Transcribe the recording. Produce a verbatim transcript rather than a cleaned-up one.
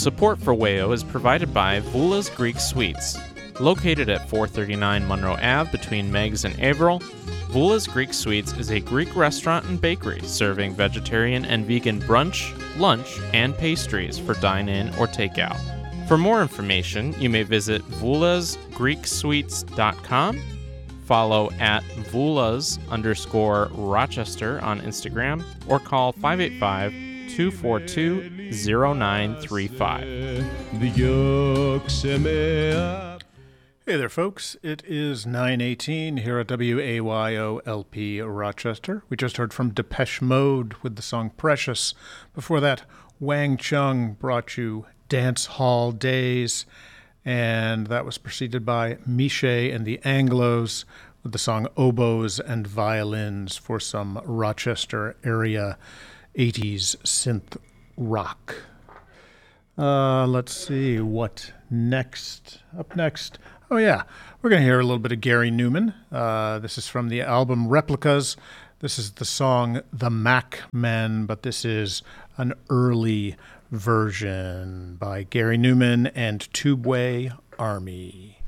Support for W A O is provided by Vula's Greek Sweets. Located at four thirty-nine Monroe Ave between Meigs and Averill, Vula's Greek Sweets is a Greek restaurant and bakery serving vegetarian and vegan brunch, lunch, and pastries for dine-in or takeout. For more information, you may visit vulas greek sweets dot com, follow at vulas underscore Rochester on Instagram, or call five eight five, two four two, zero nine three five. Hey there, folks. It is nine eighteen here at W A Y O L P Rochester. We just heard from Depeche Mode with the song Precious. Before that, Wang Chung brought you Dance Hall Days, and that was preceded by Miche and the Anglos with the song Oboes and Violins for some Rochester area eighties synth rock. Uh, let's see, what next? Up next... Oh, yeah. We're going to hear a little bit of Gary Newman. Uh, this is from the album Replicas. This is the song The Mac Men, but this is an early version by Gary Newman and Tubeway Army.